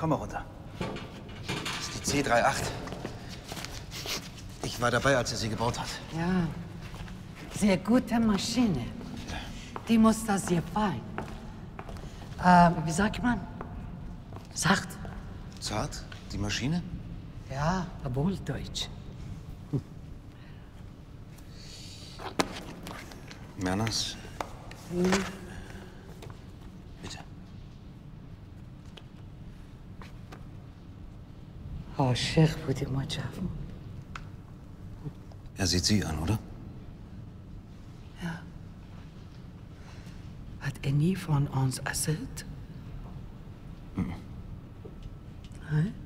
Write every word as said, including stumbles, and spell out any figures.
Komm mal runter. Das ist die C acht. Ich war dabei, als er sie gebaut hat. Ja, sehr gute Maschine. Die muss das sehr fein. Äh, wie sagt man? Sacht. Zart? Die Maschine? Ja, obwohl Deutsch. Merners? Hm. Bitte. Oh, Sheikh, بودي ما شافه. Er sieht Sie an, oder? Ja. Hat er nie von uns erzählt? Mhm. Nein?